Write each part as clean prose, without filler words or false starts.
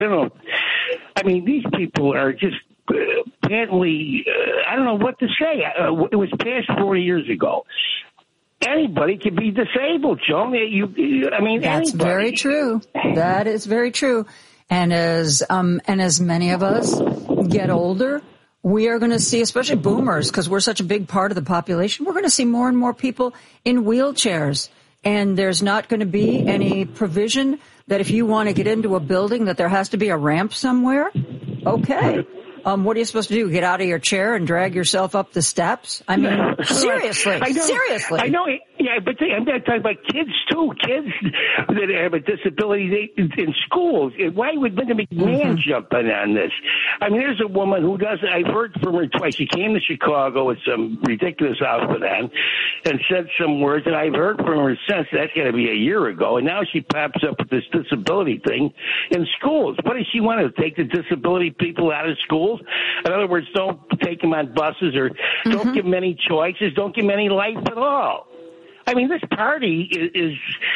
don't know. I mean, these people are just patently, I don't know what to say. It was passed 40 years ago. Anybody can be disabled, Joe. I mean, that's anybody. Very true. That is very true. And as many of us get older, we are going to see, especially boomers, because we're such a big part of the population, we're going to see more and more people in wheelchairs. And there's not going to be any provision that if you want to get into a building that there has to be a ramp somewhere. Okay. What are you supposed to do? Get out of your chair and drag yourself up the steps? I mean, seriously. Seriously. I know. Yeah, but I'm not talking about kids, too. Kids that have a disability in schools. Why would Linda McMahon jump in on this? I mean, there's a woman who does, I've heard from her twice. She came to Chicago with some ridiculous outfit on and said some words, and I've heard from her since. That's got to be a year ago. And now she pops up with this disability thing in schools. What does she want to take the disability people out of schools? In other words, don't take them on buses or don't give them any choices. Don't give them any life at all. I mean, this party is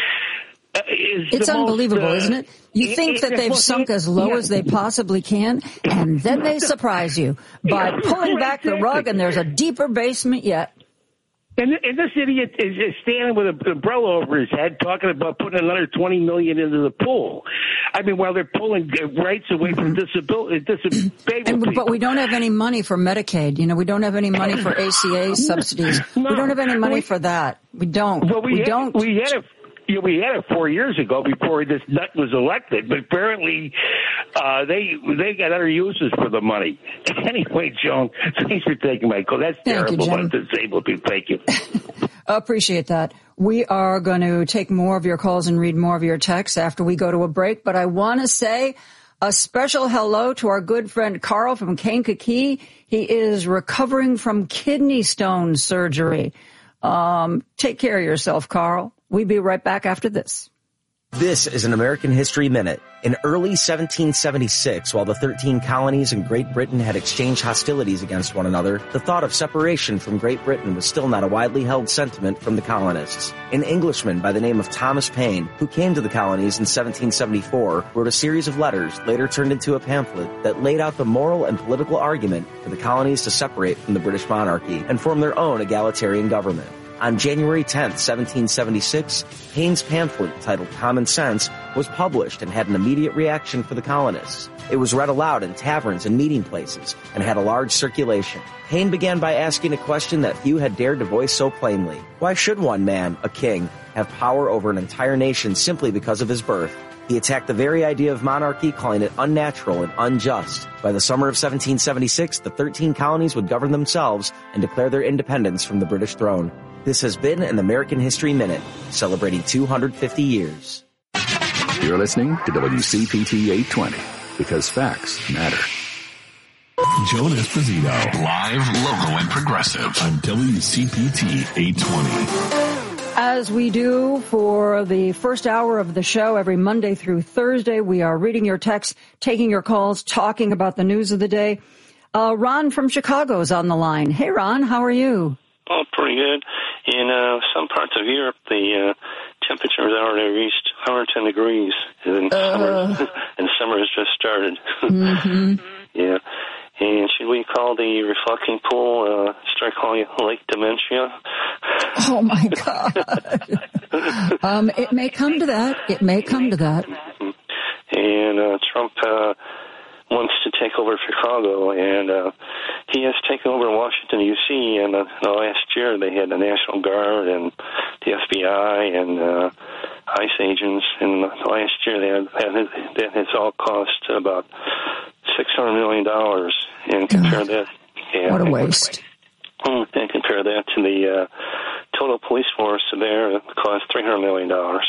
it's unbelievable, isn't it? You think that they've sunk as low as they possibly can, and then they surprise you by pulling back the rug, and there's a deeper basement yet. And this idiot is standing with an umbrella over his head talking about putting another $20 million into the pool. I mean, while they're pulling rights away from disabled people. But we don't have any money for Medicaid. You know, we don't have any money for ACA subsidies. No, we don't have any money for that. We don't. Well, we had it 4 years ago before this nut was elected, but apparently they got other uses for the money. Anyway, Joan, thanks for taking my call. That's terrible on disabled people. Thank you. Appreciate that. We are going to take more of your calls and read more of your texts after we go to a break, but I want to say a special hello to our good friend Carl from Kankakee. He is recovering from kidney stone surgery. Take care of yourself, Carl. We'll be right back after this. This is an American History Minute. In early 1776, while the 13 colonies in Great Britain had exchanged hostilities against one another, the thought of separation from Great Britain was still not a widely held sentiment from the colonists. An Englishman by the name of Thomas Paine, who came to the colonies in 1774, wrote a series of letters, later turned into a pamphlet, that laid out the moral and political argument for the colonies to separate from the British monarchy and form their own egalitarian government. On January 10, 1776, Paine's pamphlet, titled Common Sense, was published and had an immediate reaction for the colonists. It was read aloud in taverns and meeting places and had a large circulation. Paine began by asking a question that few had dared to voice so plainly. Why should one man, a king, have power over an entire nation simply because of his birth? He attacked the very idea of monarchy, calling it unnatural and unjust. By the summer of 1776, the 13 colonies would govern themselves and declare their independence from the British throne. This has been an American History Minute, celebrating 250 years. You're listening to WCPT 820, because facts matter. Joan Esposito, live, local, and progressive on WCPT 820. As we do for the first hour of the show every Monday through Thursday, we are reading your texts, taking your calls, talking about the news of the day. Ron from Chicago is on the line. Hey, Ron, how are you? Oh, pretty good. In some parts of Europe, the temperature has already reached 110 degrees, and summer has just started. Yeah. And should we call the reflecting pool, start calling it Lake Dementia? Oh, my God. It may come to that. It may come to that. And Trump wants to take over Chicago, and he has taken over Washington, D.C., and the last year they had the National Guard and the FBI and ICE agents, and the last year that has all cost about $600 million, and compare that. Yeah, what a waste. And compare that to the total police force there, it cost $300 million.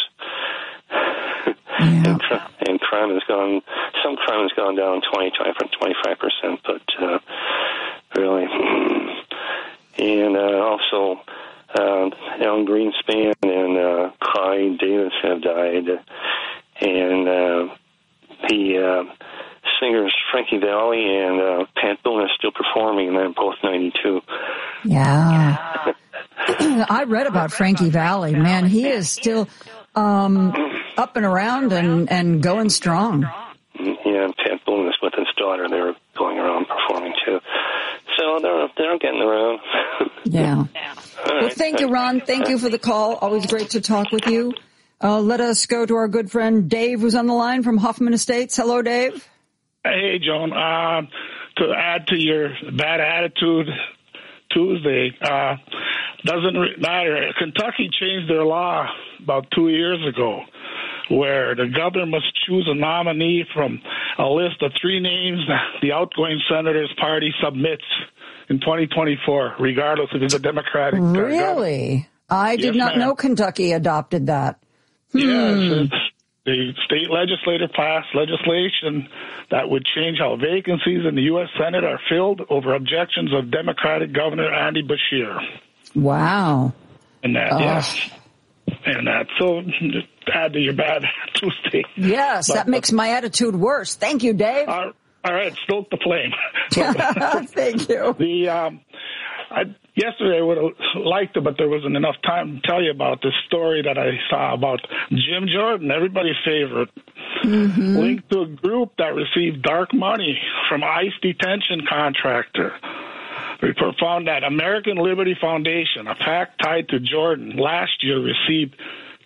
Yeah. And crime has gone, some crime has gone down 25%, but really. And also, Alan Greenspan and Clyde Davis have died, and the singers Frankie Valli and Pat Boone are still performing, and they're both 92. Yeah. I read about Frankie Valli. Man, he is still up and around and going strong. Yeah, and Pat Boone is with his daughter. They're going around performing too. So they're getting around. Yeah. Well, right. Thank you, Ron. Thank you for the call. Always great to talk with you. Let us go to our good friend Dave, who's on the line from Hoffman Estates. Hello, Dave. Hey, Joan. To add to your bad attitude Tuesday, doesn't matter. Kentucky changed their law about 2 years ago, where the governor must choose a nominee from a list of 3 names the outgoing senator's party submits in 2024, regardless if it's a Democratic. Really? I did not know Kentucky adopted that. Yes, the state legislature passed legislation that would change how vacancies in the U.S. Senate are filled over objections of Democratic Governor Andy Beshear. Wow. And that, yes. And that, so just add to your bad Tuesday. Yes, that makes my attitude worse. Thank you, Dave. All right, stoke the flame. Thank you. Yesterday I would have liked it, but there wasn't enough time to tell you about this story that I saw about Jim Jordan, everybody's favorite, linked to a group that received dark money from ICE detention contractor. We found that American Liberty Foundation, a PAC tied to Jordan, last year received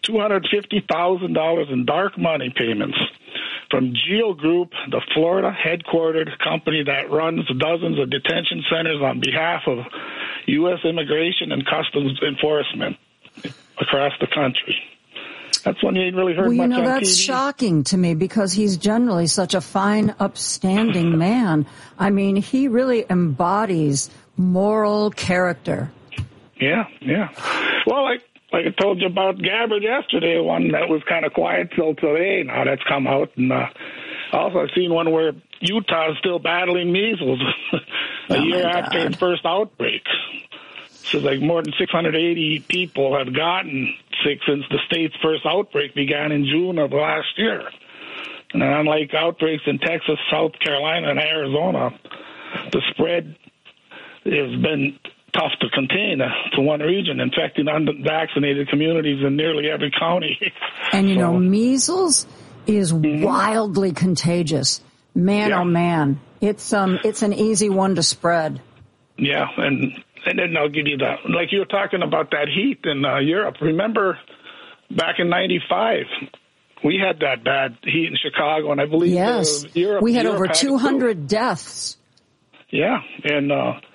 $250,000 in dark money payments from Geo Group, the Florida headquartered company that runs dozens of detention centers on behalf of U.S. Immigration and Customs Enforcement across the country. That's one you ain't really heard much on TV. That's shocking to me because he's generally such a fine, upstanding man. I mean, he really embodies moral character. Yeah. Well, like I told you about Gabbard yesterday, one that was kind of quiet till today. Now that's come out. And also I've seen one where Utah is still battling measles a year after its first outbreak. So like more than 680 people have gotten sick since the state's first outbreak began in June of last year. And unlike outbreaks in Texas, South Carolina, and Arizona, the spread has been tough to contain to one region, infecting unvaccinated communities in nearly every county. And, measles is wildly contagious. Man, oh, man. It's an easy one to spread. Yeah, and then I'll give you that. Like you were talking about that heat in Europe. Remember back in 95, we had that bad heat in Chicago, and I believe Europe. We had over 200 deaths. Yeah, and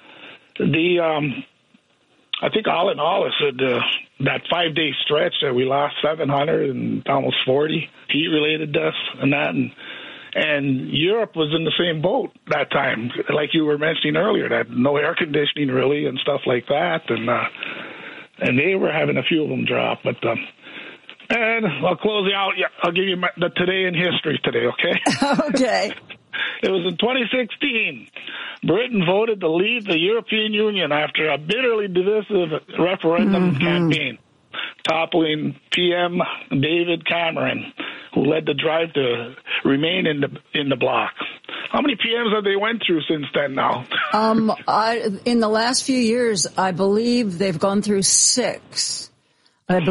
I think all in all, I said that 5-day stretch that we lost 700 and almost 40 heat-related deaths and that, and Europe was in the same boat that time, like you were mentioning earlier, that no air conditioning really and stuff like that, and they were having a few of them drop. But and I'll close you out. Yeah, I'll give you the today in history today. Okay. Okay. It was in 2016. Britain voted to leave the European Union after a bitterly divisive referendum campaign, toppling PM David Cameron, who led the drive to remain in the bloc. How many PMs have they went through since then now? In the last few years, I believe they've gone through 6. And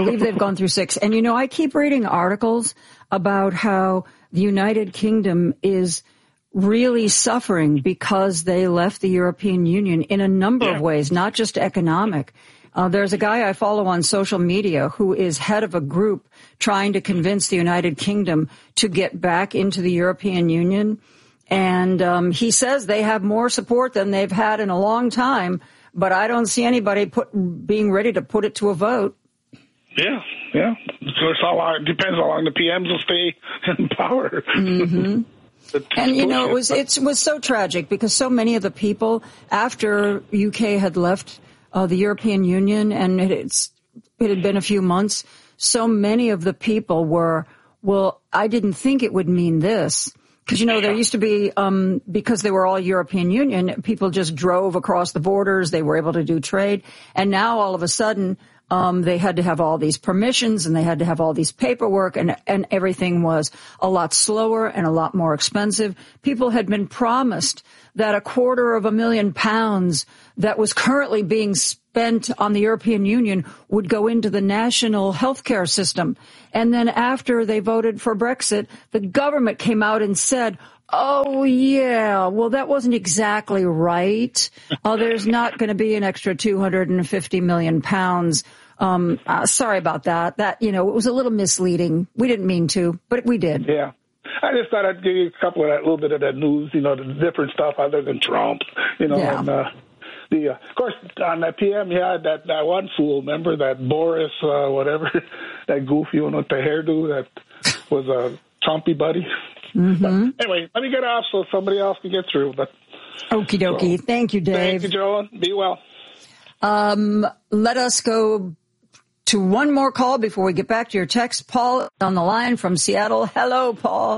I keep reading articles about how the United Kingdom is really suffering because they left the European Union in a number of ways, not just economic. There's a guy I follow on social media who is head of a group trying to convince the United Kingdom to get back into the European Union. And he says they have more support than they've had in a long time, but I don't see anybody being ready to put it to a vote. Yeah. So it depends how long the PMs will stay in power. And, it was so tragic because so many of the people, after UK had left the European Union and it had been a few months, so many of the people were, well, I didn't think it would mean this. Because, there used to be, because they were all European Union, people just drove across the borders. They were able to do trade. And now all of a sudden, they had to have all these permissions and they had to have all these paperwork and everything was a lot slower and a lot more expensive. People had been promised that £250,000 that was currently being spent on the European Union would go into the national healthcare system. And then after they voted for Brexit, the government came out and said, Oh, yeah. Well, that wasn't exactly right. There's not going to be an extra 250 million pounds. Sorry about that. It was a little misleading. We didn't mean to, but we did. Yeah. I just thought I'd give you a little bit of that news, the different stuff other than Trump, Yeah. And of course, on that PM, you had that one fool, remember, that Boris, whatever, that goofy one with the hairdo that was a Trumpy buddy. Mm-hmm. But anyway, let me get off so somebody else can get through. But Okie dokie. Thank you, Dave. Thank you, Joan. Be well. Let us go to one more call before we get back to your text. Paul on the line from Seattle. Hello, Paul.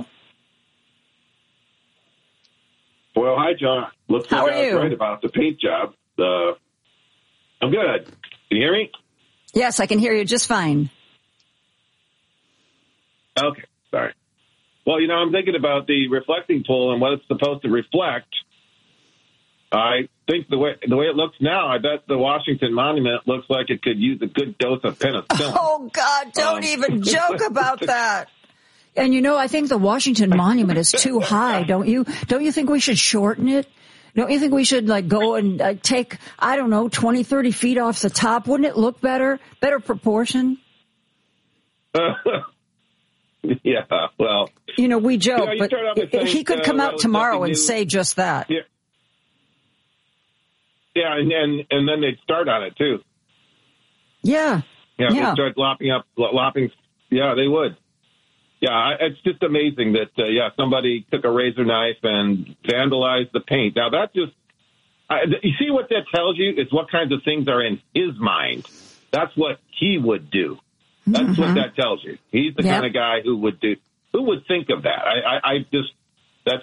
Well, hi, John. Looks like I was you? right about the paint job. I'm good. Can you hear me? Yes, I can hear you just fine. Okay, sorry. Well, I'm thinking about the reflecting pool and what it's supposed to reflect. I think the way it looks now, I bet the Washington Monument looks like it could use a good dose of penicillin. Oh, God, don't even joke about that. And, I think the Washington Monument is too high, don't you? Don't you think we should shorten it? Don't you think we should, go and take, 20, 30 feet off the top? Wouldn't it look better? Better proportion? Yeah, well. We joke, you but saying, he could come out tomorrow and say just that. Yeah. Yeah, and then they'd start on it, too. Yeah. Yeah, they'd start lopping. Yeah, they would. Yeah, it's just amazing that, somebody took a razor knife and vandalized the paint. Now, that just, you see what that tells you? It's what kinds of things are in his mind. That's what he would do. That's what that tells you. He's the kind of guy who would think of that. That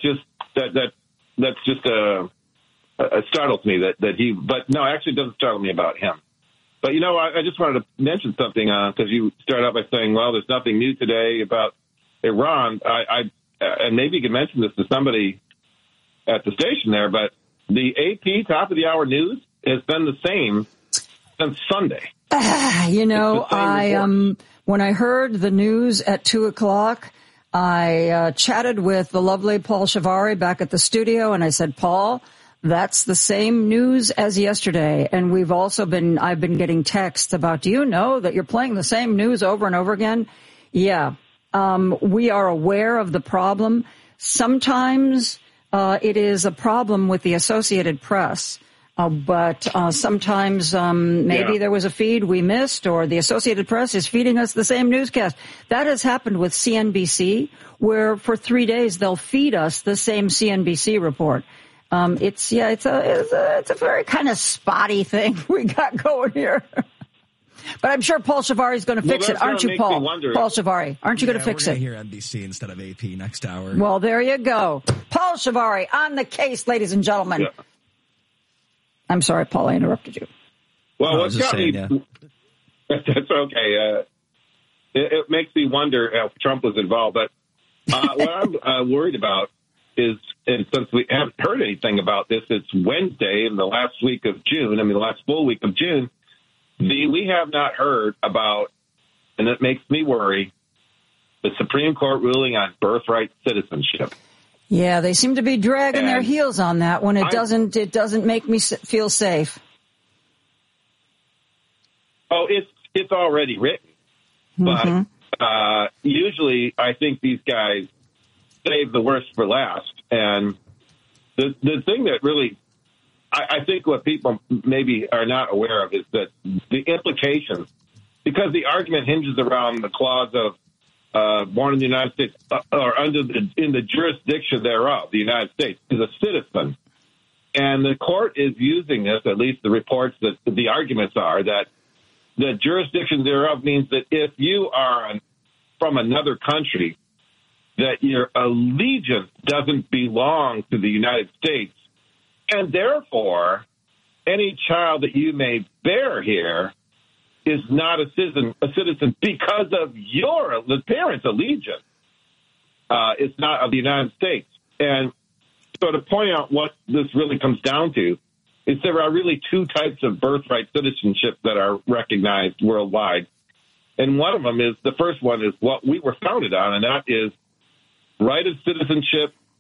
startles me that he, but no, actually it doesn't startle me about him. But, I just wanted to mention something, because you started out by saying, well, there's nothing new today about Iran. And maybe you could mention this to somebody at the station there, but the AP top of the hour news has been the same since Sunday. When I heard the news at 2:00, I chatted with the lovely Paul Shivari back at the studio, and I said, Paul, that's the same news as yesterday. And I've been getting texts about, do you know that you're playing the same news over and over again? Yeah. We are aware of the problem. Sometimes it is a problem with the Associated Press. But sometimes maybe there was a feed we missed, or the Associated Press is feeding us the same newscast. That has happened with CNBC, where for 3 days they'll feed us the same CNBC report. It's a very kind of spotty thing we got going here. But I'm sure Paul Shivari is going to fix it, aren't you, Paul? Paul Shivari, aren't you going to fix it? We're going to hear NBC instead of AP next hour. Well, there you go. Paul Shivari on the case, ladies and gentlemen. Yeah. I'm sorry, Paul, I interrupted you. Well, what's got me... That's okay. It makes me wonder if Trump was involved. But what I'm worried about is, and since we haven't heard anything about this, it's Wednesday in the last week of June, the last full week of June, we have not heard about, and it makes me worry, the Supreme Court ruling on birthright citizenship. Yeah, they seem to be dragging their heels on that one. It doesn't make me feel safe. Oh, it's already written. But usually I think these guys save the worst for last. And the thing that really, I think what people maybe are not aware of is that the implications, because the argument hinges around the clause of born in the United States or in the jurisdiction thereof, the United States, is a citizen. And the court is using this, at least the reports, that the arguments are that the jurisdiction thereof means that if you are from another country, that your allegiance doesn't belong to the United States. And therefore, any child that you may bear here is not a citizen because of the parents' allegiance. It's not of the United States. And so to point out what this really comes down to is there are really two types of birthright citizenship that are recognized worldwide. And one of them is, the first one is what we were founded on, and that is right of citizenship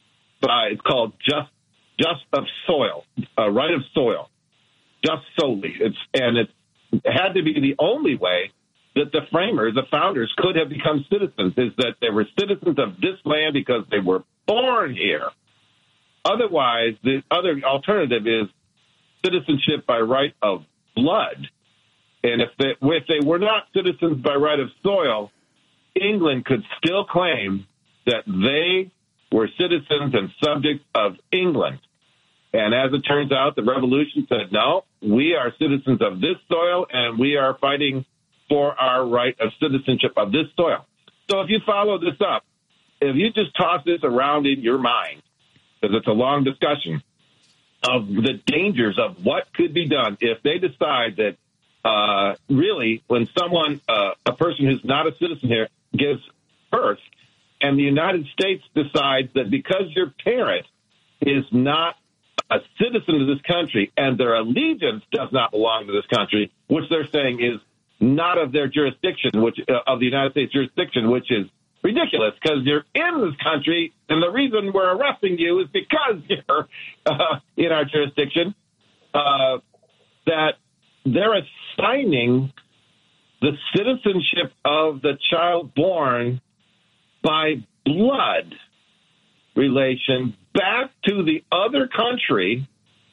it's called just of soil, right of soil, just solely. It had to be the only way that the framers, the founders, could have become citizens, is that they were citizens of this land because they were born here. Otherwise, the other alternative is citizenship by right of blood. And if they were not citizens by right of soil, England could still claim that they were citizens and subjects of England. And as it turns out, the revolution said, no, we are citizens of this soil, and we are fighting for our right of citizenship of this soil. So if you follow this up, if you just toss this around in your mind, because it's a long discussion, of the dangers of what could be done if they decide that really when someone, a person who's not a citizen here, gives birth, and the United States decides that because your parent is not a citizen of this country and their allegiance does not belong to this country, which they're saying is not of their jurisdiction, which of the United States jurisdiction, which is ridiculous because you're in this country, and the reason we're arresting you is because you're in our jurisdiction, that they're assigning the citizenship of the child born by blood relation back to the other country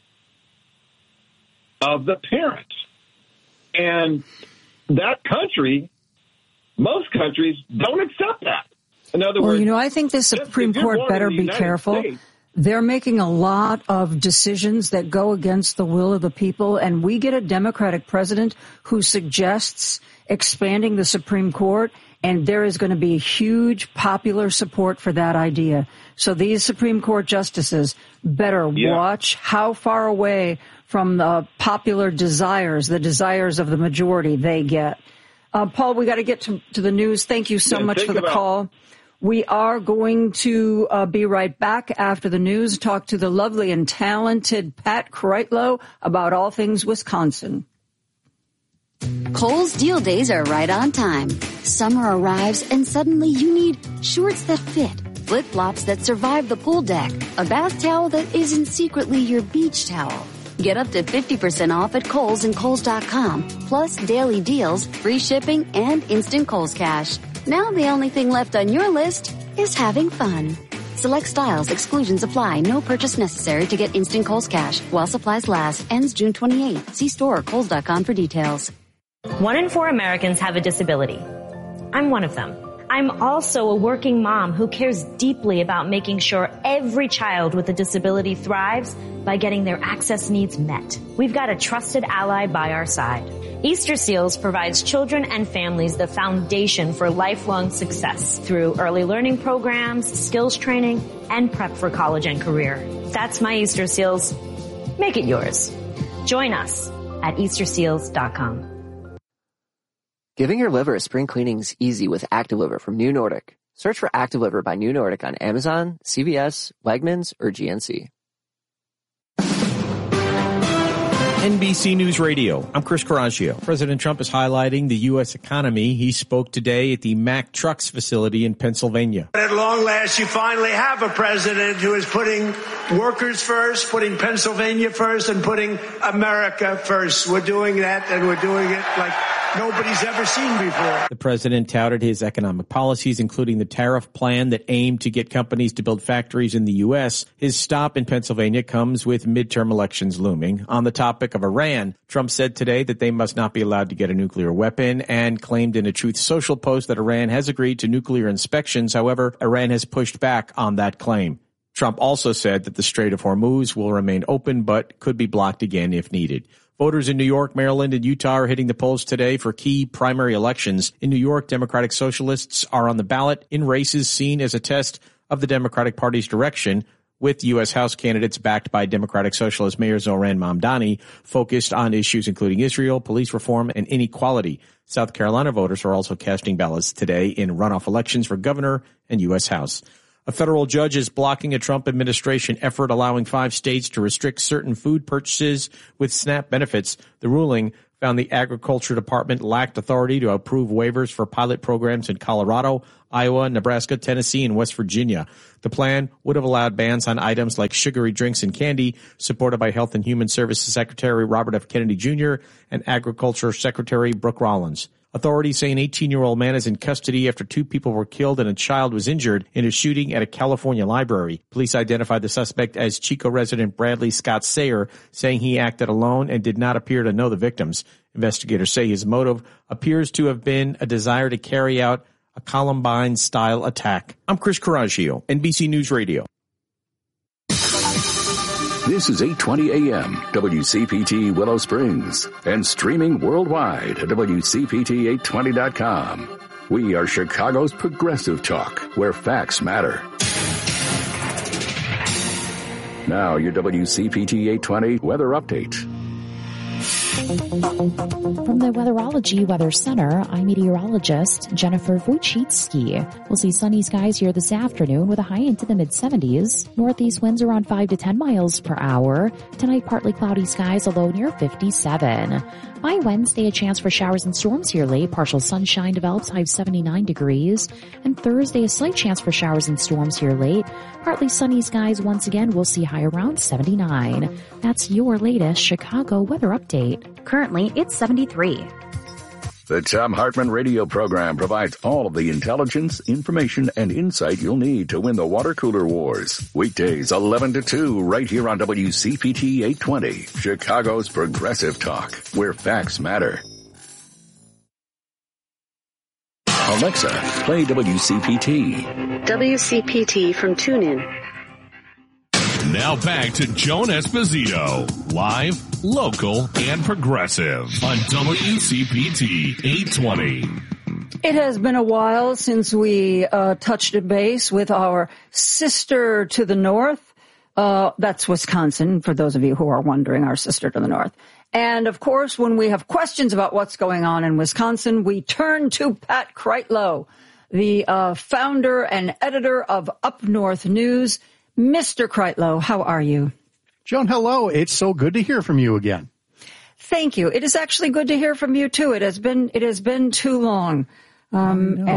of the parent. And that country, most countries don't accept that. In other words, I think the Supreme Court better be careful. They're making a lot of decisions that go against the will of the people, and we get a Democratic president who suggests expanding the Supreme Court, and there is going to be huge popular support for that idea. So these Supreme Court justices better watch how far away from the popular desires, the desires of the majority they get. Paul, we got to get to the news. Thank you so much for the call. We are going to be right back after the news, talk to the lovely and talented Pat Kreitlow about all things Wisconsin. Kohl's Deal Days are right on time. Summer arrives and suddenly you need shorts that fit, flip-flops that survive the pool deck, a bath towel that isn't secretly your beach towel. Get up to 50% off at Kohl's and Kohls.com, plus daily deals, free shipping, and instant Kohl's Cash. Now the only thing left on your list is having fun. Select styles, exclusions apply, no purchase necessary to get instant Kohl's Cash. While supplies last, ends June 28th. See store or Kohls.com for details. 1 in 4 Americans have a disability. I'm one of them. I'm also a working mom who cares deeply about making sure every child with a disability thrives by getting their access needs met. We've got a trusted ally by our side. Easter Seals provides children and families the foundation for lifelong success through early learning programs, skills training, and prep for college and career. That's my Easter Seals. Make it yours. Join us at EasterSeals.com. Giving your liver a spring cleaning's easy with Active Liver from New Nordic. Search for Active Liver by New Nordic on Amazon, CVS, Wegmans, or GNC. NBC News Radio. I'm Chris Coraggio. President Trump is highlighting the U.S. economy. He spoke today at the Mack Trucks facility in Pennsylvania. At long last, you finally have a president who is putting workers first, putting Pennsylvania first, and putting America first. We're doing that, and we're doing it like nobody's ever seen before. The president touted his economic policies, including the tariff plan that aimed to get companies to build factories in the U.S. His stop in Pennsylvania comes with midterm elections looming. On the topic of Iran, Trump said today that they must not be allowed to get a nuclear weapon and claimed in a Truth Social post that Iran has agreed to nuclear inspections. However, Iran has pushed back on that claim. Trump also said that the Strait of Hormuz will remain open but could be blocked again if needed. Voters in New York, Maryland, and Utah are hitting the polls today for key primary elections. In New York, Democratic Socialists are on the ballot in races seen as a test of the Democratic Party's direction, with U.S. House candidates backed by Democratic Socialist Mayor Zohran Mamdani focused on issues including Israel, police reform, and inequality. South Carolina voters are also casting ballots today in runoff elections for governor and U.S. House. A federal judge is blocking a Trump administration effort allowing 5 states to restrict certain food purchases with SNAP benefits. The ruling found the Agriculture Department lacked authority to approve waivers for pilot programs in Colorado, Iowa, Nebraska, Tennessee, and West Virginia. The plan would have allowed bans on items like sugary drinks and candy, supported by Health and Human Services Secretary Robert F. Kennedy Jr. and Agriculture Secretary Brooke Rollins. Authorities say an 18-year-old man is in custody after 2 people were killed and a child was injured in a shooting at a California library. Police identified the suspect as Chico resident Bradley Scott Sayer, saying he acted alone and did not appear to know the victims. Investigators say his motive appears to have been a desire to carry out a Columbine-style attack. I'm Chris Coraggio, NBC News Radio. This is 820 AM, WCPT Willow Springs, and streaming worldwide at WCPT820.com. We are Chicago's progressive talk, where facts matter. Now, your WCPT 820 weather update. From the Weatherology Weather Center, I'm meteorologist Jennifer Wojcicki. We'll see sunny skies here this afternoon with a high into the mid-70s. Northeast winds around 5 to 10 miles per hour. Tonight, partly cloudy skies, a low near 57. By Wednesday, a chance for showers and storms here late. Partial sunshine develops, high of 79 degrees. And Thursday, a slight chance for showers and storms here late. Partly sunny skies once again. We'll see high around 79. That's your latest Chicago weather update. Currently, it's 73. The Thom Hartmann radio program provides all of the intelligence, information, and insight you'll need to win the water cooler wars. Weekdays 11 to 2 right here on WCPT 820, Chicago's progressive talk, where facts matter. Alexa, play WCPT. WCPT from TuneIn. Now back to Joan Esposito, live, local, and progressive on WCPT 820. It has been a while since we touched a base with our sister to the north. That's Wisconsin, for those of you who are wondering, our sister to the north. And, of course, when we have questions about what's going on in Wisconsin, we turn to Pat Kreitlow, the founder and editor of Up North News. Mr. Kreitlow, how are you? Joan, hello. It's so good to hear from you again. Thank you. It is actually good to hear from you, too. It has been too long. I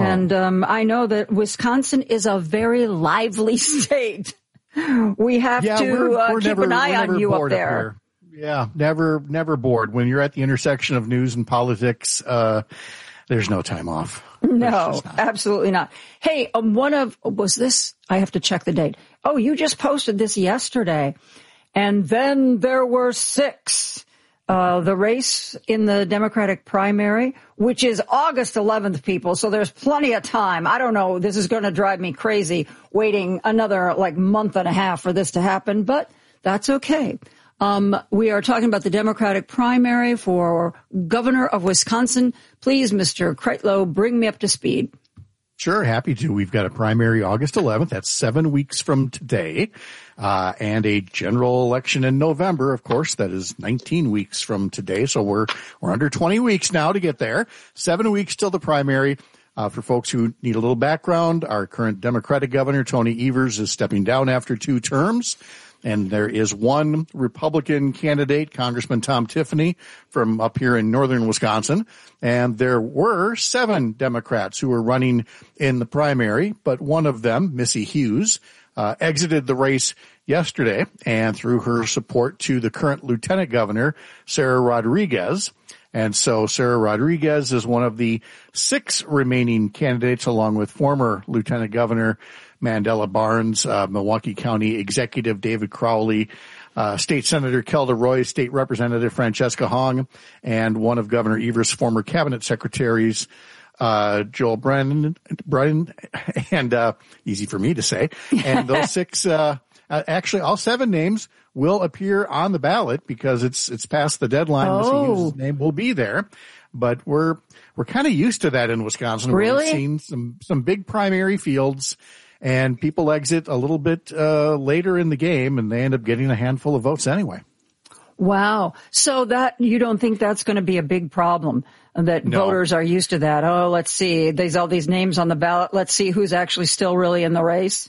know that Wisconsin is a very lively state. We have to keep an eye on you up there. Yeah, never bored. When you're at the intersection of news and politics, there's no time off. No, absolutely not. Hey, was this? I have to check the date. Oh, you just posted this yesterday. And then there were 6. The race in the Democratic primary, which is August 11th, people. So there's plenty of time. I don't know. This is going to drive me crazy waiting another month and a half for this to happen, but that's okay. We are talking about the Democratic primary for governor of Wisconsin. Please, Mr. Kreitlow, bring me up to speed. Sure, happy to. We've got a primary August 11th. That's 7 weeks from today. And a general election in November, of course, that is 19 weeks from today. So we're under 20 weeks now to get there. 7 weeks till the primary. For folks who need a little background, our current Democratic governor, Tony Evers, is stepping down after 2 terms. And there is one Republican candidate, Congressman Tom Tiffany, from up here in northern Wisconsin. And there were 7 Democrats who were running in the primary, but one of them, Missy Hughes, exited the race yesterday and threw her support to the current lieutenant governor, Sarah Rodriguez. And so Sarah Rodriguez is one of the 6 remaining candidates, along with former Lieutenant Governor Mandela Barnes, Milwaukee County Executive David Crowley, State Senator Kelda Roy, State Representative Francesca Hong, and one of Governor Evers' former cabinet secretaries, Joel Brennan, and easy for me to say. And those 6, actually all 7 names will appear on the ballot because it's past the deadline. Missy Hughes' name will be there. But we're kind of used to that in Wisconsin. Really? We've seen some big primary fields, and people exit a little bit later in the game, and they end up getting a handful of votes anyway. Wow. So that you don't think that's going to be a big problem, that voters are used to that? Oh, let's see. There's all these names on the ballot. Let's see who's actually still really in the race.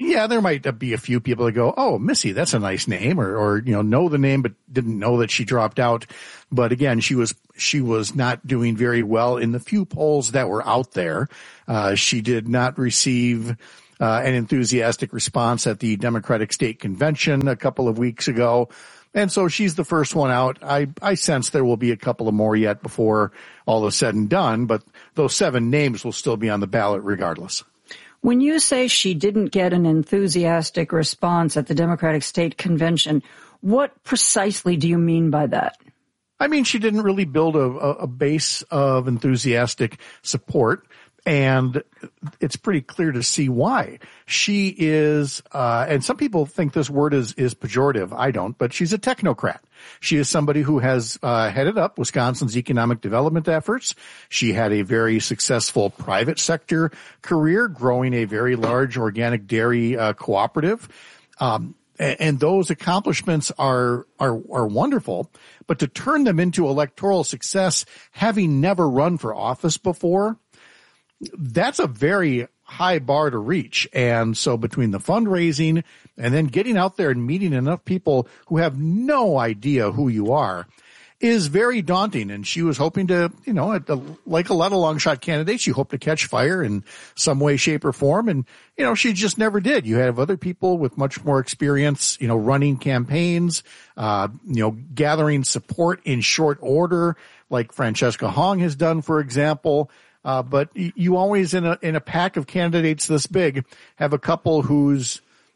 Yeah, there might be a few people that go, oh, Missy, that's a nice name, or know the name but didn't know that she dropped out. But again, she was not doing very well in the few polls that were out there. She did not receive an enthusiastic response at the Democratic State Convention a couple of weeks ago. And so she's the first one out. I sense there will be a couple of more yet before all is said and done, but those 7 names will still be on the ballot regardless. When you say she didn't get an enthusiastic response at the Democratic State Convention, what precisely do you mean by that? I mean, she didn't really build a base of enthusiastic support, and it's pretty clear to see why. She is, and some people think this word is pejorative. I don't, but she's a technocrat. She is somebody who has headed up Wisconsin's economic development efforts. She had a very successful private sector career, growing a very large organic dairy cooperative. And those accomplishments are wonderful, but to turn them into electoral success, having never run for office before, that's a very high bar to reach. And so between the fundraising and then getting out there and meeting enough people who have no idea who you are is very daunting. And she was hoping to, like a lot of long shot candidates, you hope to catch fire in some way, shape, or form. And, she just never did. You have other people with much more experience, running campaigns, gathering support in short order, like Francesca Hong has done, for example. But you always in a pack of candidates this big have a couple whose,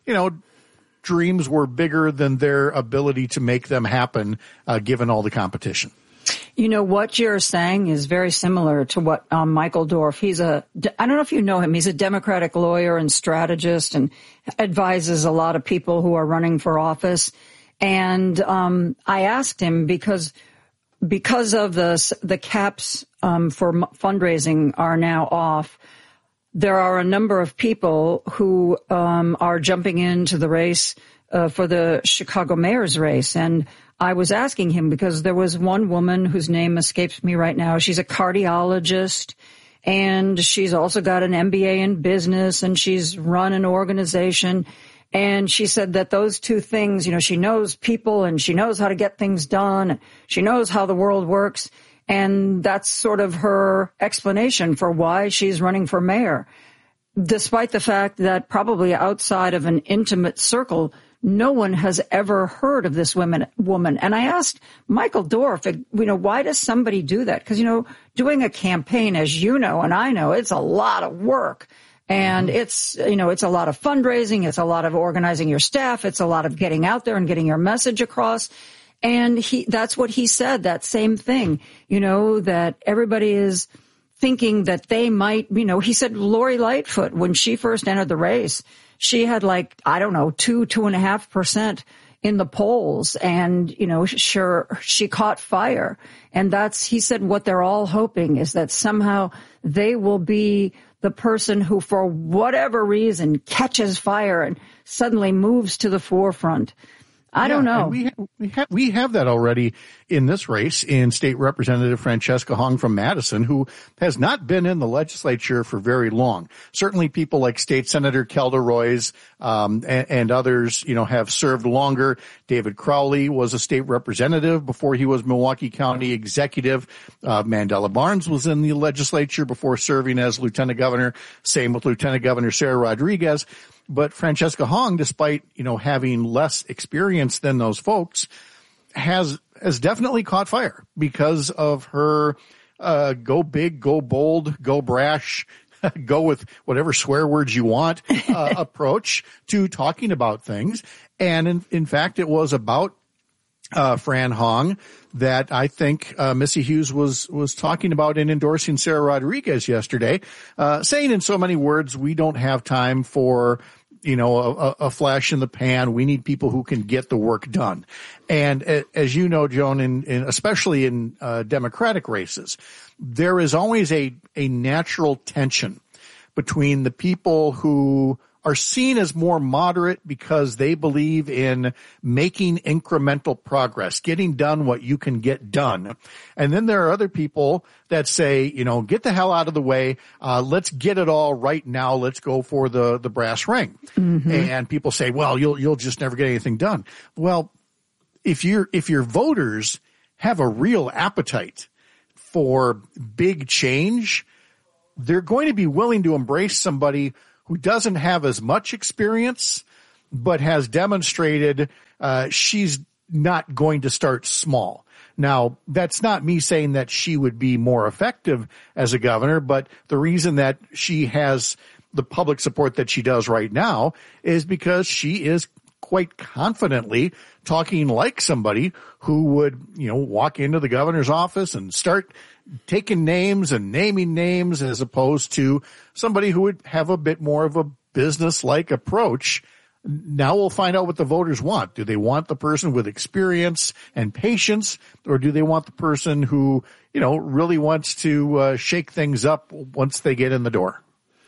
dreams were bigger than their ability to make them happen, given all the competition. What you're saying is very similar to what Michael Dorf, I don't know if you know him, he's a Democratic lawyer and strategist and advises a lot of people who are running for office. And I asked him because of the caps for fundraising are now off, there are a number of people who are jumping into the race for the Chicago mayor's race. And I was asking him because there was one woman whose name escapes me right now. She's a cardiologist, and she's also got an MBA in business, and she's run an organization. And she said that those two things, she knows people and she knows how to get things done. She knows how the world works. And that's sort of her explanation for why she's running for mayor, despite the fact that probably outside of an intimate circle, no one has ever heard of this woman. And I asked Michael Dorf, why does somebody do that? Because, doing a campaign, as you know, and I know, it's a lot of work. And it's a lot of fundraising. It's a lot of organizing your staff. It's a lot of getting out there and getting your message across. And that's what he said, that same thing, that everybody is thinking that they might, he said Lori Lightfoot, when she first entered the race, she had 2.5% in the polls. And, sure, she caught fire. And he said what they're all hoping is that somehow they will be the person who, for whatever reason, catches fire and suddenly moves to the forefront. I don't know. We have that already in this race in State Representative Francesca Hong from Madison, who has not been in the legislature for very long. Certainly people like State Senator Kelda Roys and others, have served longer. David Crowley was a state representative before he was Milwaukee County executive. Mandela Barnes was in the legislature before serving as lieutenant governor. Same with Lieutenant Governor Sarah Rodriguez. But Francesca Hong, despite, having less experience than those folks, has definitely caught fire because of her go big, go bold, go brash, go with whatever swear words you want approach to talking about things. And in fact, it was about Fran Hong that I think Missy Hughes was talking about in endorsing Sarah Rodriguez yesterday, saying in so many words, we don't have time for a flash in the pan. We need people who can get the work done. And as you know, Joan, especially in Democratic races, there is always a natural tension between the people who are seen as more moderate because they believe in making incremental progress, getting done what you can get done. And then there are other people that say, get the hell out of the way. Let's get it all right now. Let's go for the brass ring. Mm-hmm. And people say, well, you'll just never get anything done. Well, if your voters have a real appetite for big change, they're going to be willing to embrace somebody who doesn't have as much experience, but has demonstrated she's not going to start small. Now, that's not me saying that she would be more effective as a governor, but the reason that she has the public support that she does right now is because she is quite confidently talking like somebody who would, walk into the governor's office and start taking names and naming names, as opposed to somebody who would have a bit more of a business-like approach. Now we'll find out what the voters want. Do they want the person with experience and patience, or do they want the person who, really wants to shake things up once they get in the door?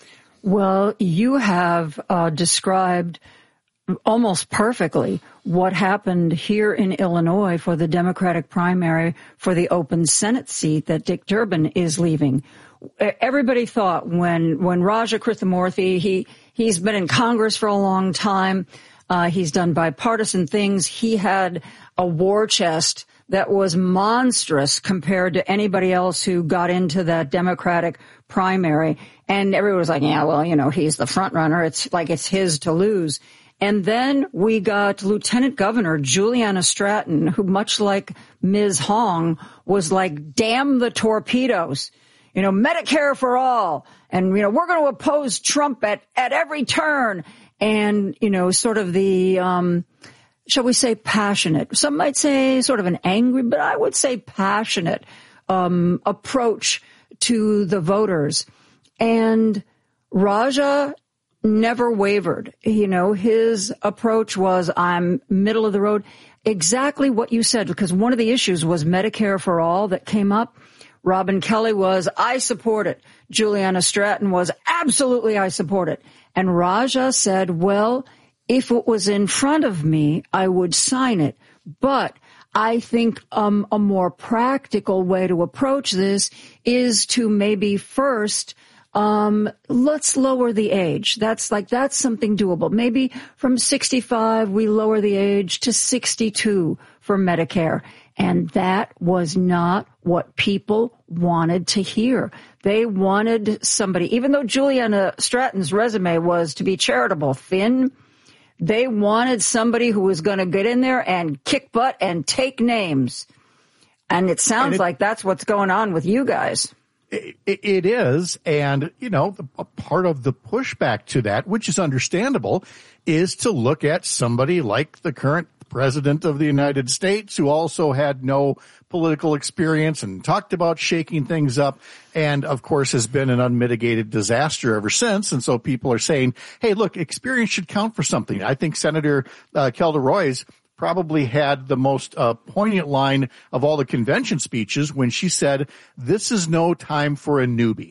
Well, you have described almost perfectly what happened here in Illinois for the Democratic primary for the open Senate seat that Dick Durbin is leaving. Everybody thought when Raja Krishnamoorthi, he's been in Congress for a long time. He's done bipartisan things. He had a war chest that was monstrous compared to anybody else who got into that Democratic primary. And everyone was like, yeah, well, he's the front runner. It's like it's his to lose. And then we got Lieutenant Governor Juliana Stratton, who, much like Ms. Hong, was like, damn the torpedoes, Medicare for all. And, we're going to oppose Trump at every turn. And, sort of the, shall we say passionate, some might say sort of an angry, but I would say passionate, approach to the voters. And Raja never wavered. His approach was, I'm middle of the road. Exactly what you said, because one of the issues was Medicare for all that came up. Robin Kelly was, I support it. Juliana Stratton was, absolutely, I support it. And Raja said, well, if it was in front of me, I would sign it. But I think a more practical way to approach this is to maybe first let's lower the age. That's something doable. Maybe from 65, we lower the age to 62 for Medicare. And that was not what people wanted to hear. They wanted somebody, even though Juliana Stratton's resume was to be charitable, thin, they wanted somebody who was going to get in there and kick butt and take names. And it sounds like that's what's going on with you guys. It is. And, a part of the pushback to that, which is understandable, is to look at somebody like the current president of the United States, who also had no political experience and talked about shaking things up, and of course has been an unmitigated disaster ever since. And so people are saying, hey, look, experience should count for something. I think Senator Kelda Roys probably had the most poignant line of all the convention speeches when she said, this is no time for a newbie.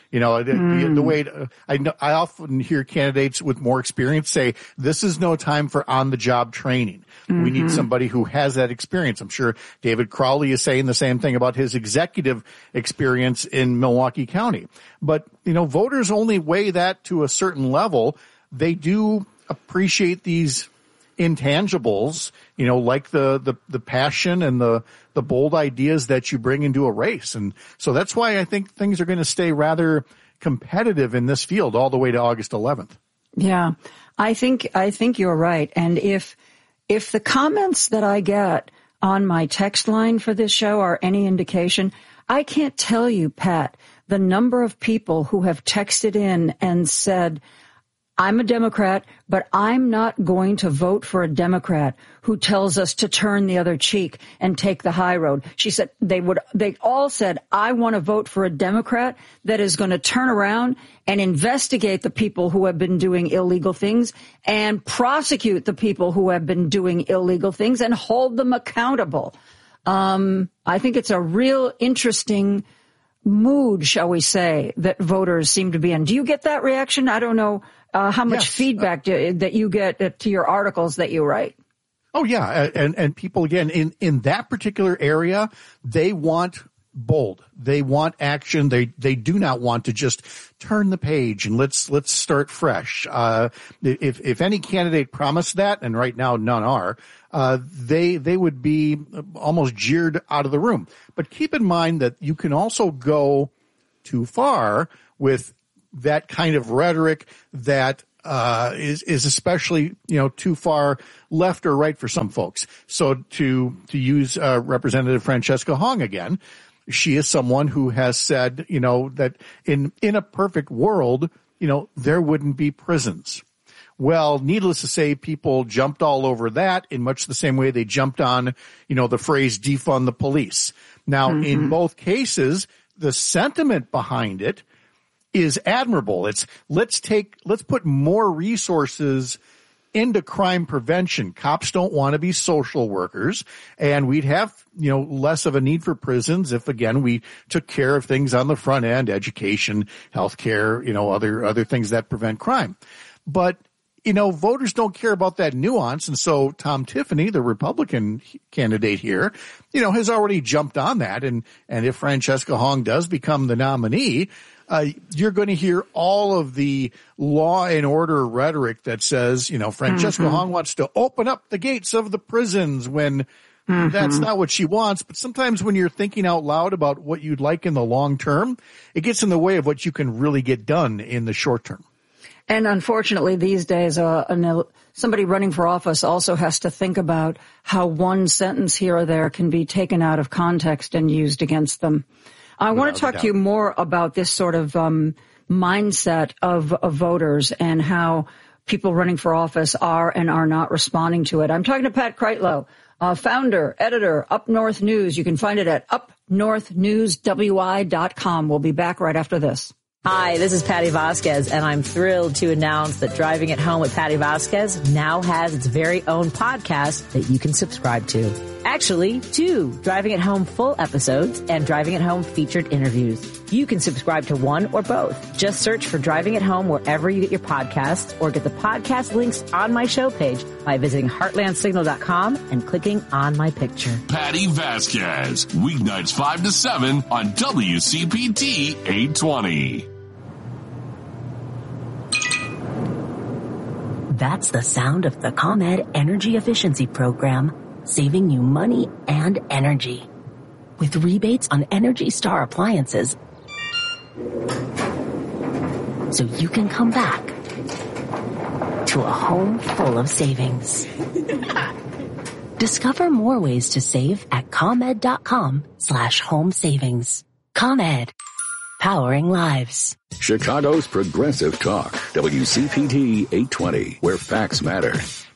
The way I often hear candidates with more experience say, this is no time for on-the-job training. Mm-hmm. We need somebody who has that experience. I'm sure David Crowley is saying the same thing about his executive experience in Milwaukee County. But, voters only weigh that to a certain level. They do appreciate these intangibles, like the passion and the bold ideas that you bring into a race. And so that's why I think things are going to stay rather competitive in this field all the way to August 11th. Yeah, I think you're right. And if the comments that I get on my text line for this show are any indication, I can't tell you, Pat, the number of people who have texted in and said, I'm a Democrat, but I'm not going to vote for a Democrat who tells us to turn the other cheek and take the high road. She said they all said, I want to vote for a Democrat that is going to turn around and investigate the people who have been doing illegal things and prosecute the people who have been doing illegal things and hold them accountable. I think it's a real interesting mood, shall we say, that voters seem to be in. Do you get that reaction? I don't know. how much feedback that you get to your articles that you write. Oh, yeah. And people, again, in that particular area, they want bold. They want action. They do not want to just turn the page and let's start fresh. If any candidate promised that, and right now none are, they would be almost jeered out of the room. But keep in mind that you can also go too far with that kind of rhetoric that is especially, too far left or right for some folks. So to use Representative Francesca Hong again, she is someone who has said, that in a perfect world, there wouldn't be prisons. Well, needless to say, people jumped all over that in much the same way they jumped on, the phrase defund the police. Now, in both cases, the sentiment behind it is admirable. It's let's put more resources into crime prevention. Cops don't want to be social workers, and we'd have, less of a need for prisons if, again, we took care of things on the front end, education, healthcare, other things that prevent crime. But, voters don't care about that nuance. And so Tom Tiffany, the Republican candidate here, has already jumped on that. And if Francesca Hong does become the nominee, you're going to hear all of the law and order rhetoric that says, Francesca Hong wants to open up the gates of the prisons when that's not what she wants. But sometimes when you're thinking out loud about what you'd like in the long term, it gets in the way of what you can really get done in the short term. And unfortunately, these days, somebody running for office also has to think about how one sentence here or there can be taken out of context and used against them. I want to talk to you more about this sort of mindset of voters and how people running for office are and are not responding to it. I'm talking to Pat Kreitlow, founder, editor, Up North News. You can find it at upnorthnewswi.com. We'll be back right after this. Hi, this is Patty Vasquez, and I'm thrilled to announce that Driving at Home with Patty Vasquez now has its very own podcast that you can subscribe to. Actually, 2 Driving at Home full episodes and Driving at Home featured interviews. You can subscribe to one or both. Just search for Driving at Home wherever you get your podcasts, or get the podcast links on my show page by visiting heartlandsignal.com and clicking on my picture. Patty Vasquez, weeknights 5 to 7 on WCPT 820. That's the sound of the ComEd Energy Efficiency Program, saving you money and energy. With rebates on Energy Star appliances, so you can come back to a home full of savings. Discover more ways to save at ComEd.com/home savings. ComEd. Powering lives. Chicago's Progressive Talk, WCPT 820, where facts matter.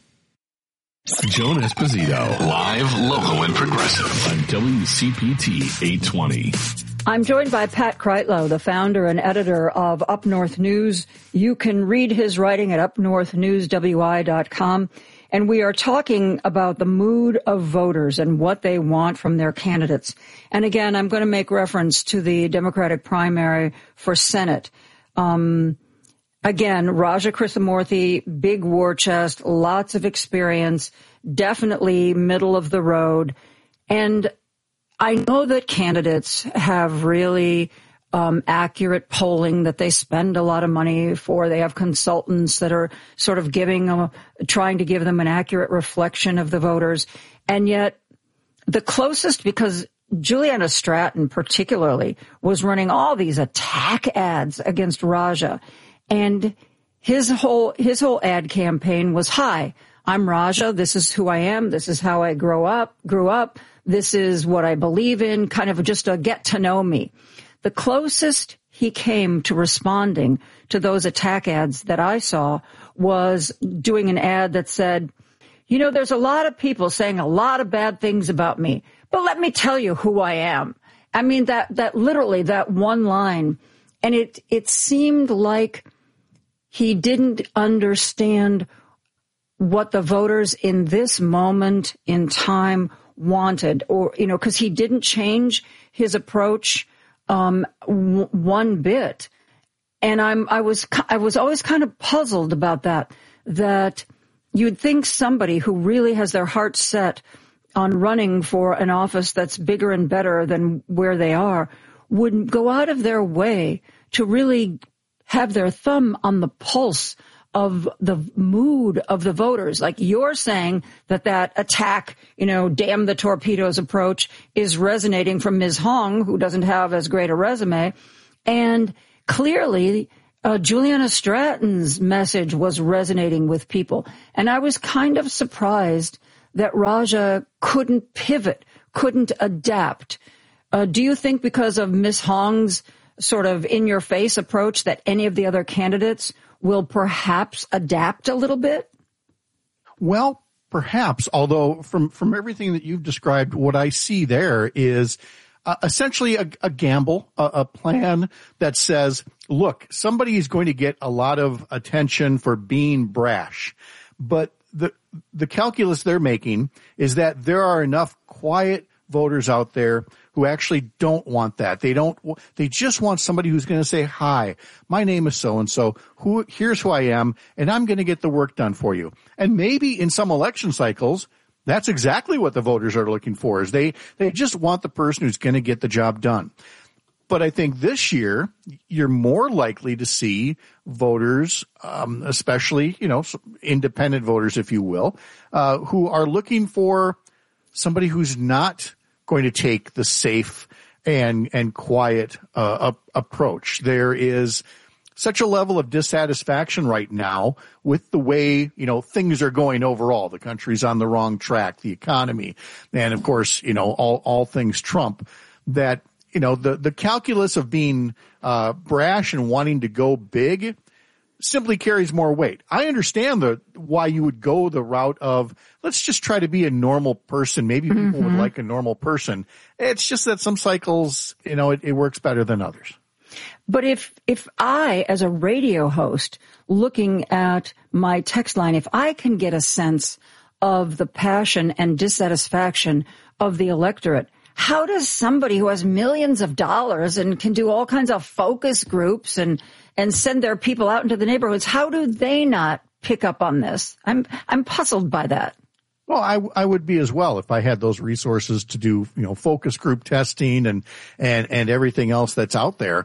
Joan Esposito, live, local, and progressive on WCPT 820. I'm joined by Pat Kreitlow, the founder and editor of Up North News. You can read his writing at upnorthnewswi.com. And we are talking about the mood of voters and what they want from their candidates. And again, I'm going to make reference to the Democratic primary for Senate. Again, Raja Krishnamoorthi, big war chest, lots of experience, definitely middle of the road. And I know that candidates have really accurate polling that they spend a lot of money for. They have consultants that are sort of trying to give them an accurate reflection of the voters. And yet the closest, because Juliana Stratton particularly was running all these attack ads against Raja, and his whole ad campaign was, hi, I'm Raja. This is who I am. This is how I grew up. This is what I believe in, kind of just a get to know me. The closest he came to responding to those attack ads that I saw was doing an ad that said, there's a lot of people saying a lot of bad things about me, but let me tell you who I am. I mean, that literally, that one line. And it seemed like he didn't understand what the voters in this moment in time wanted, or, because he didn't change his approach one bit. And I was always kind of puzzled about that you'd think somebody who really has their heart set on running for an office that's bigger and better than where they are would go out of their way to really have their thumb on the pulse of the mood of the voters. Like you're saying that attack, damn the torpedoes approach is resonating from Ms. Hong, who doesn't have as great a resume. And clearly, Juliana Stratton's message was resonating with people. And I was kind of surprised that Raja couldn't pivot, couldn't adapt. Do you think because of Ms. Hong's sort of in-your-face approach that any of the other candidates will perhaps adapt a little bit? Well, perhaps, although from everything that you've described, what I see there is essentially a gamble, a plan that says, look, somebody is going to get a lot of attention for being brash, but the calculus they're making is that there are enough quiet voters out there who actually don't want that. They just want somebody who's going to say, hi, my name is so-and-so, here's who I am, and I'm going to get the work done for you. And maybe in some election cycles, that's exactly what the voters are looking for, is they just want the person who's going to get the job done. But I think this year, you're more likely to see voters, especially, independent voters, if you will, who are looking for somebody who's not going to take the safe and quiet approach. There is such a level of dissatisfaction right now with the way, things are going overall. The country's on the wrong track, the economy, and of course, all things Trump, that, the calculus of being brash and wanting to go big simply carries more weight. I understand why you would go the route of, let's just try to be a normal person. Maybe people would like a normal person. It's just that some cycles, it works better than others. But if I, as a radio host, looking at my text line, if I can get a sense of the passion and dissatisfaction of the electorate, how does somebody who has millions of dollars and can do all kinds of focus groups and send their people out into the neighborhoods, how do they not pick up on this? I'm puzzled by that. Well, I would be as well if I had those resources to do, focus group testing and everything else that's out there.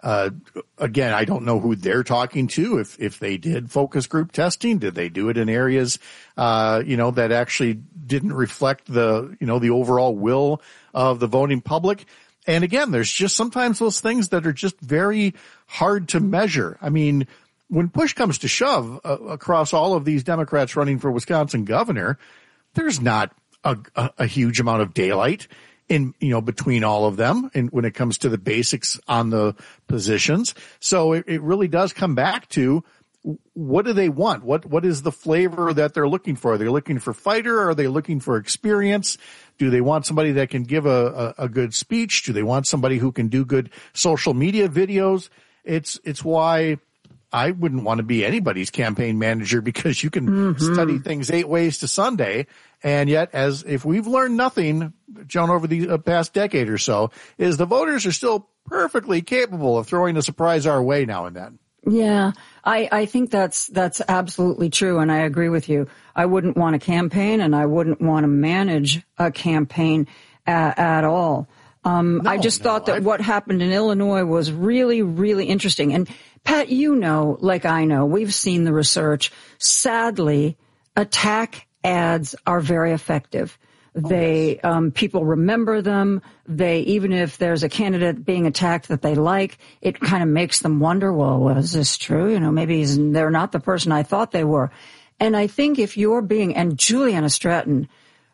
Again, I don't know who they're talking to. If they did focus group testing, did they do it in areas, that actually didn't reflect the overall will of the voting public? And again, there's just sometimes those things that are just very hard to measure. I mean, when push comes to shove across all of these Democrats running for Wisconsin governor, there's not a huge amount of daylight in, between all of them and when it comes to the basics on the positions. So it really does come back to, what do they want? What is the flavor that they're looking for? Are they looking for fighter? Or are they looking for experience? Do they want somebody that can give a good speech? Do they want somebody who can do good social media videos? It's why I wouldn't want to be anybody's campaign manager, because you can study things 8 ways to Sunday. And yet, if we've learned nothing, Joan, over the past decade or so, is the voters are still perfectly capable of throwing a surprise our way now and then. Yeah, I think that's absolutely true, and I agree with you. I wouldn't want a campaign, and I wouldn't want to manage a campaign at all. I just thought that what happened in Illinois was really, really interesting. And Pat, like I know, we've seen the research. Sadly, attack ads are very effective. They, people remember them. Even if there's a candidate being attacked that they like, it kind of makes them wonder, well, is this true? Maybe they're not the person I thought they were. And I think if you're and Juliana Stratton,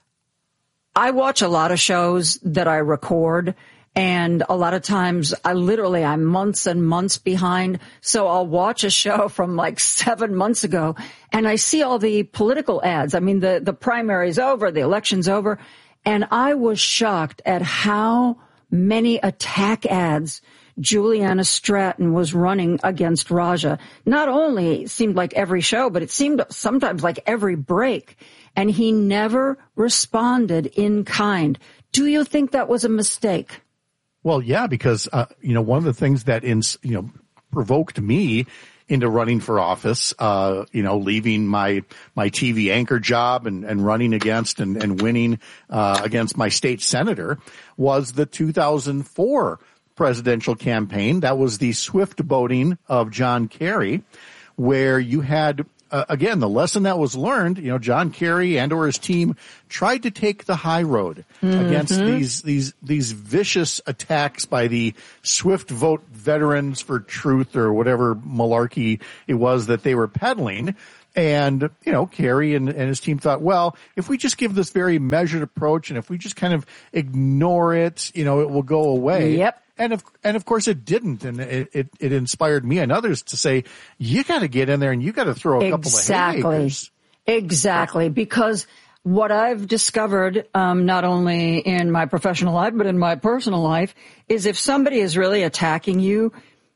I watch a lot of shows that I record, and a lot of times I'm months and months behind. So I'll watch a show from like 7 months ago, and I see all the political ads. I mean, the primary's over, the election's over. And I was shocked at how many attack ads Juliana Stratton was running against Raja. Not only seemed like every show, but it seemed sometimes like every break. And he never responded in kind. Do you think that was a mistake? Well, yeah, because, one of the things that provoked me into running for office, leaving my TV anchor job and running against and winning against my state senator was the 2004 presidential campaign. That was the swift boating of John Kerry, where you had, again, the lesson that was learned, John Kerry and or his team tried to take the high road against these vicious attacks by the swift vote veterans for truth or whatever malarkey it was that they were peddling. And, Kerry and his team thought, well, if we just give this very measured approach and if we just kind of ignore it, it will go away. Yep. And of course it didn't. And it inspired me and others to say, you got to get in there and you got to throw a couple of haymakers. Exactly. Because what I've discovered, not only in my professional life, but in my personal life, is if somebody is really attacking you,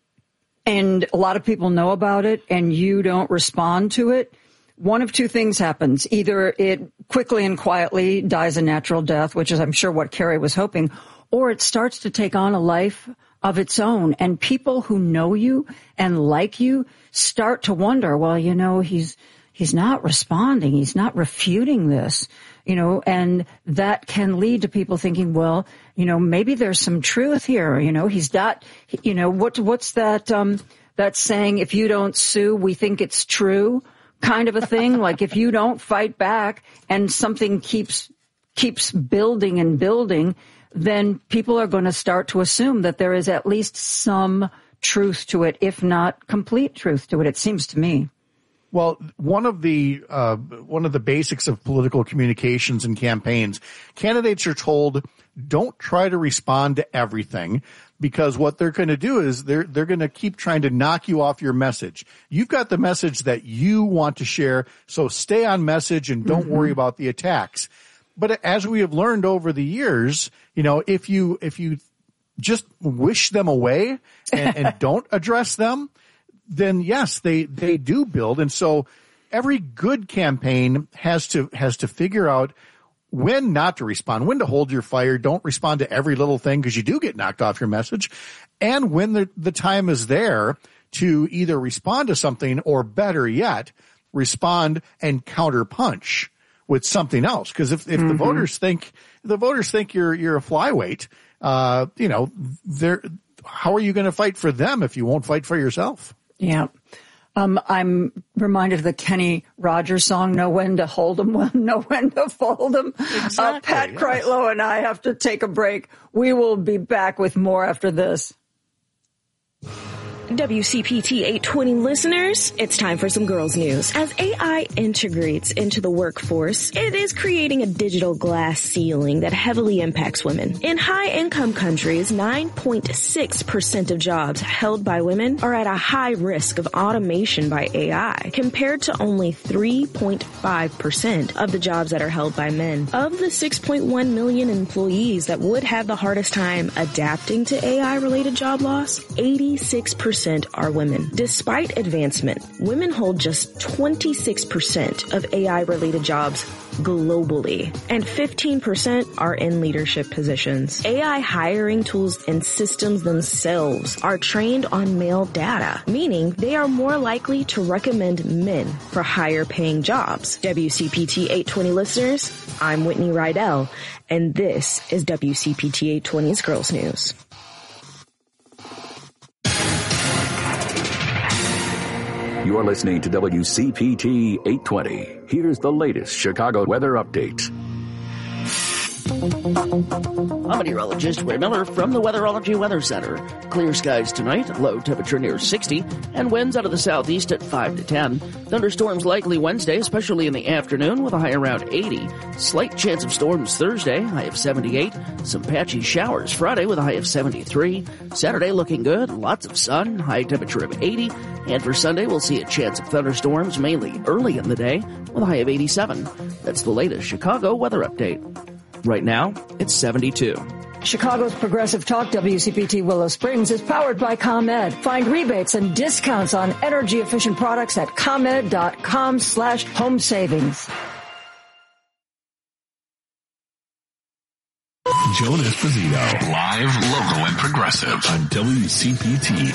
and a lot of people know about it and you don't respond to it, one of two things happens. Either it quickly and quietly dies a natural death, which is, I'm sure, what Kerry was hoping, or it starts to take on a life of its own. And people who know you and like you start to wonder, well, he's not responding. He's not refuting this, and that can lead to people thinking, well, maybe there's some truth here. He's not, what's that saying, if you don't sue, we think it's true kind of a thing. Like if you don't fight back and something keeps building and building, then people are going to start to assume that there is at least some truth to it, if not complete truth to it, it seems to me. Well, one of the basics of political communications and campaigns, candidates are told, don't try to respond to everything, because what they're going to do is they're going to keep trying to knock you off your message. You've got the message that you want to share, so stay on message and don't worry about the attacks. But as we have learned over the years, if you just wish them away and don't address them, then yes, they do build. And so every good campaign has to figure out when not to respond, when to hold your fire. Don't respond to every little thing because you do get knocked off your message. And when the time is there to either respond to something or better yet, respond and counterpunch with something else. Because if the voters think you're a flyweight, how are you going to fight for them if you won't fight for yourself? Yeah. I'm reminded of the Kenny Rogers song, Know When to Hold 'Em, Know When to Fold 'Em. Exactly, Pat Kreitlow and I have to take a break. We will be back with more after this. WCPT 820 listeners, it's time for some girls news. As AI integrates into the workforce, it is creating a digital glass ceiling that heavily impacts women. In high-income countries, 9.6% of jobs held by women are at a high risk of automation by AI, compared to only 3.5% of the jobs that are held by men. Of the 6.1 million employees that would have the hardest time adapting to AI-related job loss, 86% are women. Despite advancement, women hold just 26% of AI-related jobs globally, and 15% are in leadership positions. AI hiring tools and systems themselves are trained on male data, meaning they are more likely to recommend men for higher paying jobs. WCPT 820 listeners, I'm Whitney Rydell, and this is WCPT 820's Girls News. You're listening to WCPT 820. Here's the latest Chicago weather update. I'm meteorologist Ray Miller from the Weatherology Weather Center. Clear skies tonight, low temperature near 60, and winds out of the southeast at 5 to 10. Thunderstorms likely Wednesday, especially in the afternoon, with a high around 80. Slight chance of storms Thursday, high of 78. Some patchy showers Friday with a high of 73. Saturday looking good, lots of sun, high temperature of 80. And for Sunday, we'll see a chance of thunderstorms mainly early in the day with a high of 87. That's the latest Chicago weather update. Right now, it's 72. Chicago's Progressive Talk, WCPT Willow Springs, is powered by ComEd. Find rebates and discounts on energy-efficient products at ComEd.com/home savings. Joan Esposito. Live, local, and progressive on WCPT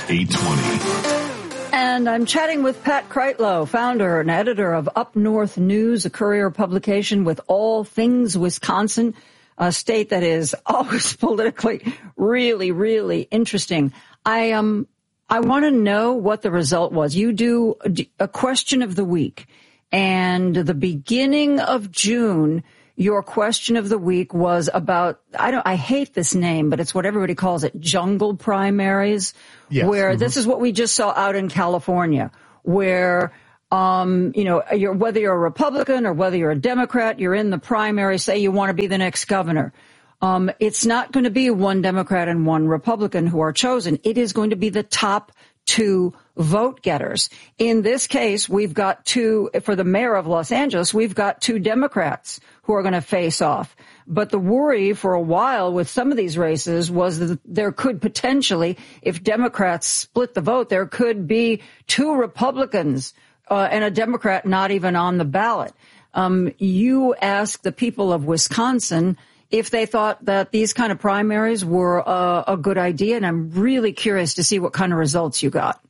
820. And I'm chatting with Pat Kreitlow, founder and editor of Up North News, a courier publication with all things Wisconsin, a state that is always politically really, really interesting. I want to know what the result was. You do a question of the week, and the beginning of June, your question of the week was about, I hate this name, but it's what everybody calls it, jungle primaries, yes. Where this is what we just saw out in California, where, whether you're a Republican or whether you're a Democrat, you're in the primary, say you want to be the next governor. It's not going to be one Democrat and one Republican who are chosen. It is going to be the top two vote getters. In this case, we've got for the mayor of Los Angeles, we've got two Democrats who are going to face off. But the worry for a while with some of these races was that there could potentially, if Democrats split the vote, there could be two Republicans and a Democrat not even on the ballot. You asked the people of Wisconsin if they thought that these kind of primaries were a good idea, and I'm really curious to see what kind of results you got.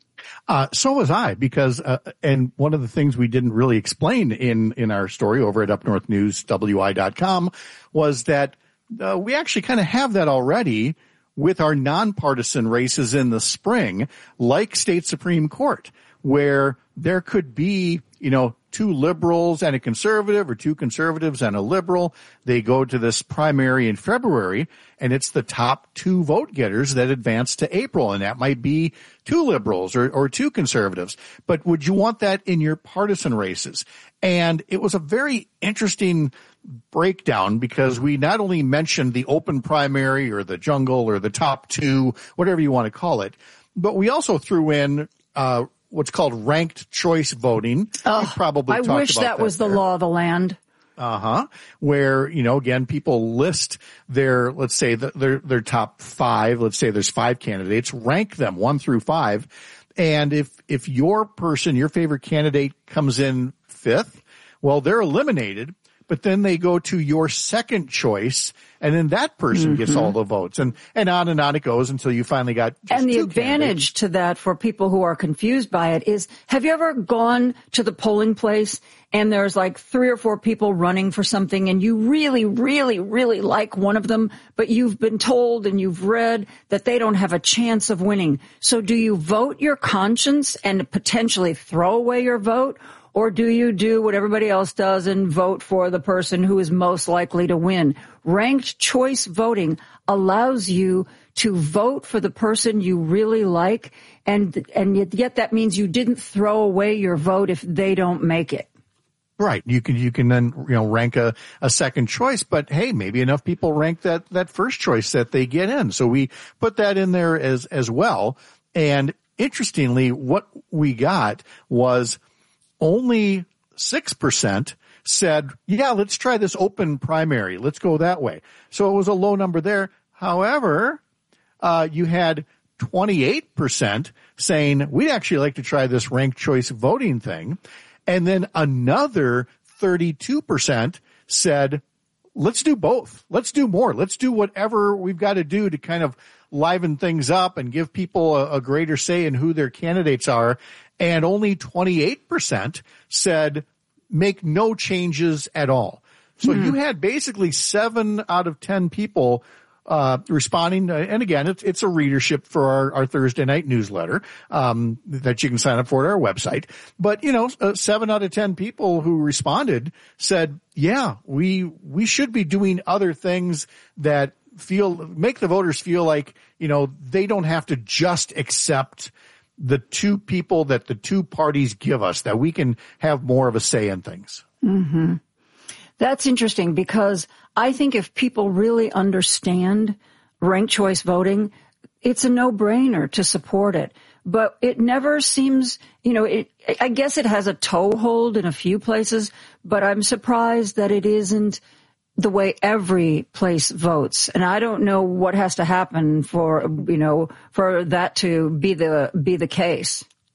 So was I, because, and one of the things we didn't really explain in our story over at upnorthnewswi.com was that we actually kind of have that already with our nonpartisan races in the spring, like state Supreme Court, where there could be, two liberals and a conservative, or two conservatives and a liberal. They go to this primary in February, and it's the top two vote getters that advance to April. And that might be two liberals or two conservatives. But would you want that in your partisan races? And it was a very interesting breakdown, because we not only mentioned the open primary or the jungle or the top two, whatever you want to call it, but we also threw in what's called ranked choice voting. Probably I wish that was the law of the land. Where, again, people list their, let's say their top five. Let's say there's five candidates, rank them 1 through 5. And if your favorite candidate comes in 5th, well, they're eliminated. But then they go to your second choice, and then that person gets all the votes, and on it goes until you finally got just And the two advantage candidates. to that for people who are confused by it is, have you ever gone to the polling place and there's like 3 or 4 people running for something, and you really, really, really like one of them, but you've been told and you've read that they don't have a chance of winning. So do you vote your conscience and potentially throw away your vote? Or do you do what everybody else does and vote for the person who is most likely to win? Ranked choice voting allows you to vote for the person you really like, and yet that means you didn't throw away your vote if they don't make it. Right. You can then, rank a second choice, but hey, maybe enough people rank that first choice that they get in. So we put that in there as well. And interestingly, what we got was only 6% said, yeah, let's try this open primary. Let's go that way. So it was a low number there. However, you had 28% saying, we'd actually like to try this ranked choice voting thing. And then another 32% said, let's do both. Let's do more. Let's do whatever we've got to do to kind of liven things up and give people a greater say in who their candidates are. And only 28% said make no changes at all. So you had basically 7 out of 10 people responding. And again, it's a readership for our Thursday night newsletter that you can sign up for at our website. But, 7 out of 10 people who responded said, yeah, we should be doing other things that make the voters feel like, they don't have to just accept the two people that the two parties give us, that we can have more of a say in things. Mm-hmm. That's interesting, because I think if people really understand ranked choice voting, it's a no-brainer to support it. But it never seems, I guess it has a toehold in a few places, but I'm surprised that it isn't the way every place votes. And I don't know what has to happen for that to be the case.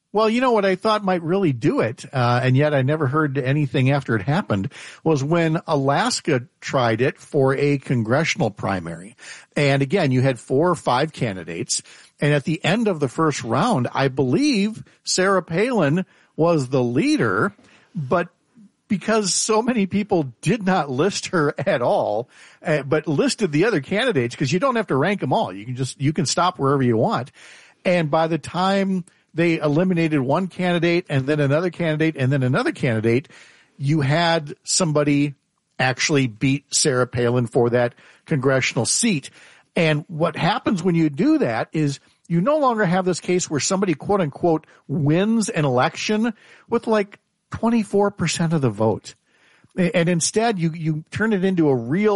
Well, you know what I thought might really do it, and yet I never heard anything after it happened, was when Alaska tried it for a congressional primary. And again, you had 4 or 5 candidates. And at the end of the first round, I believe Sarah Palin was the leader, but because so many people did not list her at all, but listed the other candidates, because you don't have to rank them all. You can stop wherever you want. And by the time they eliminated one candidate and then another candidate and then another candidate, you had somebody actually beat Sarah Palin for that congressional seat. And what happens when you do that is you no longer have this case where somebody, quote unquote, wins an election with like 24% of the vote. And instead you turn it into a real